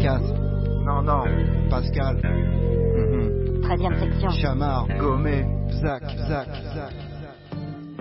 Casse. Non, non. Pascal. 13e section. Chamard. Gomé. Zach.